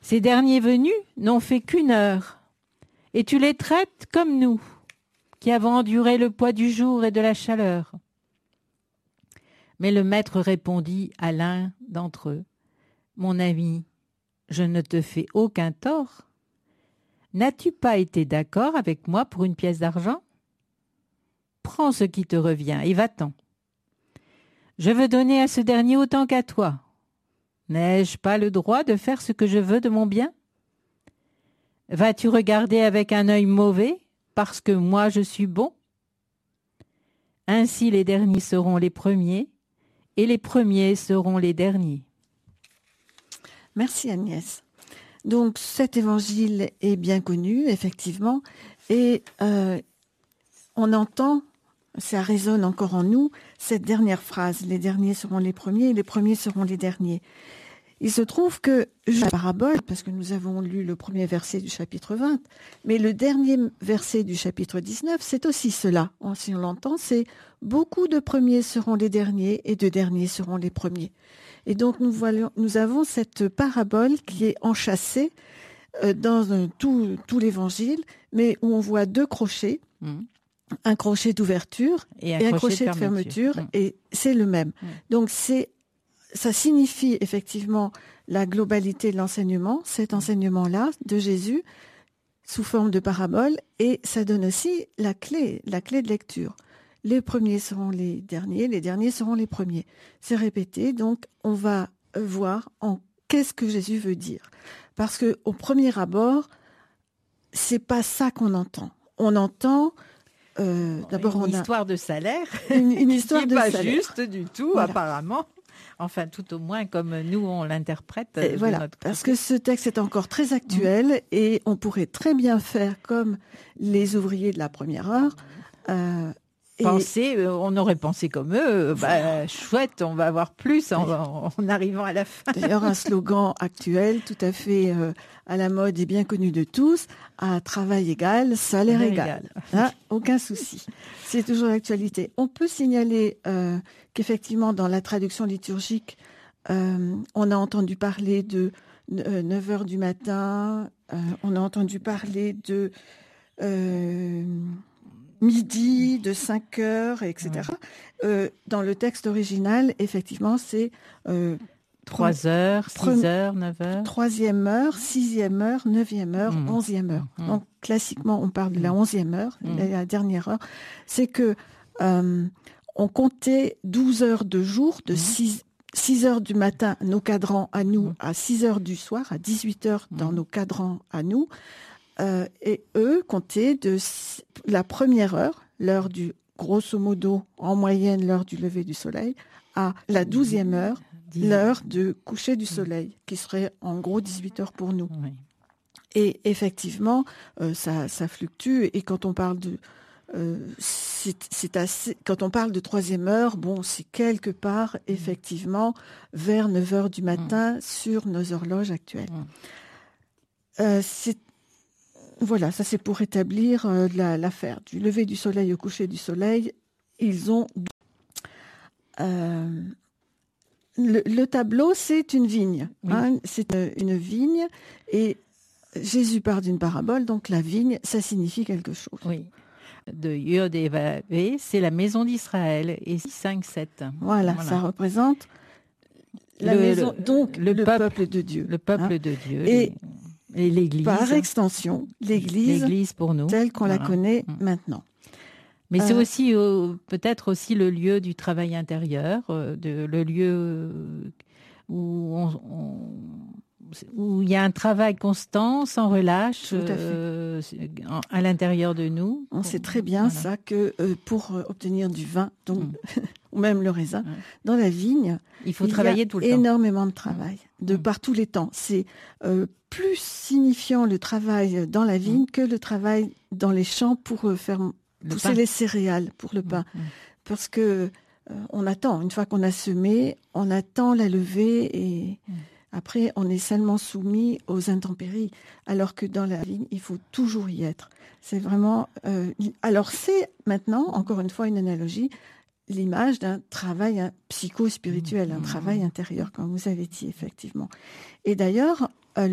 Ces derniers venus n'ont fait qu'1 heure, et tu les traites comme nous, qui avons enduré le poids du jour et de la chaleur. » Mais le maître répondit à l'un d'entre eux, « Mon ami, je ne te fais aucun tort. N'as-tu pas été d'accord avec moi pour 1 pièce d'argent? Prends ce qui te revient et va-t'en. Je veux donner à ce dernier autant qu'à toi. N'ai-je pas le droit de faire ce que je veux de mon bien? Vas-tu regarder avec un œil mauvais parce que moi je suis bon? Ainsi les derniers seront les premiers et les premiers seront les derniers. » Merci Agnès. Donc cet évangile est bien connu, effectivement, et on entend, ça résonne encore en nous, cette dernière phrase, les derniers seront les premiers et les premiers seront les derniers. Il se trouve que, la parabole, parce que nous avons lu le premier verset du chapitre 20, mais le dernier verset du chapitre 19, c'est aussi cela. Si on l'entend, c'est « beaucoup de premiers seront les derniers et de derniers seront les premiers ». Et donc nous avons cette parabole qui est enchâssée dans tout l'évangile, mais où on voit 2 crochets, un crochet d'ouverture et un crochet de fermeture, et c'est le même. Donc ça signifie effectivement la globalité de l'enseignement, cet enseignement-là de Jésus sous forme de parabole, et ça donne aussi la clé de lecture. Les premiers seront les derniers seront les premiers. C'est répété, donc on va voir qu'est-ce que Jésus veut dire. Parce que au premier abord, c'est pas ça qu'on entend. On entend d'abord une histoire de salaire, une histoire de pas salaire. Juste du tout, voilà. Apparemment. Enfin, tout au moins comme nous on l'interprète. Voilà, parce que ce texte est encore très actuel et on pourrait très bien faire comme les ouvriers de la première heure. On aurait pensé comme eux, chouette, on va avoir plus en arrivant à la fin. D'ailleurs, un slogan actuel, tout à fait à la mode et bien connu de tous, à travail égal, salaire égal. Aucun souci. C'est toujours l'actualité. On peut signaler qu'effectivement, dans la traduction liturgique, on a entendu parler de 9 heures du matin, on a entendu parler de midi, de 5 heures, etc. Dans le texte original, effectivement, c'est 3 heures, 6 heures, 9 heures. 3e heure, 6e heure, 9e heure, 11e heure. Donc, classiquement, on parle de la 11e heure, la dernière heure. C'est que on comptait 12 heures de jour, de 6 heures du matin, nos cadrans à nous, à 6 heures du soir, à 18 heures dans nos cadrans à nous. Et eux comptaient de la première heure, l'heure du, grosso modo, en moyenne, l'heure du lever du soleil, à la 12e heure, l'heure de coucher du soleil, qui serait en gros 18 heures pour nous. Oui. Et effectivement, ça fluctue. Et quand on parle de c'est assez, quand on parle de 3e heure, c'est quelque part, effectivement, vers 9 heures du matin sur nos horloges actuelles. Voilà, ça c'est pour établir l'affaire. Du lever du soleil au coucher du soleil, ils ont... le tableau, c'est une vigne. Oui. C'est une vigne et Jésus part d'une parabole, donc la vigne, ça signifie quelque chose. Oui. De Yod et Vavé, c'est la maison d'Israël, et 5, 7. Voilà, ça représente la maison, donc le peuple de Dieu. Le peuple de Dieu. Et l'Église. Par extension, l'Église pour nous, telle qu'on la connaît maintenant. Mais c'est aussi peut-être aussi le lieu du travail intérieur, le lieu où il y a un travail constant, sans relâche, à l'intérieur de nous. On sait très bien ça que pour obtenir du vin, donc, ou même le raisin, dans la vigne, il faut travailler tout le temps. Énormément de travail, par tous les temps. C'est plus signifiant le travail dans la vigne que le travail dans les champs pour faire pousser les céréales, pour le pain. Parce que on attend, une fois qu'on a semé, on attend la levée et... Après, on est seulement soumis aux intempéries, alors que dans la vigne, il faut toujours y être. C'est vraiment... alors, c'est maintenant, encore une fois, une analogie, l'image d'un travail psycho-spirituel, un travail intérieur, comme vous avez dit, effectivement. Et d'ailleurs,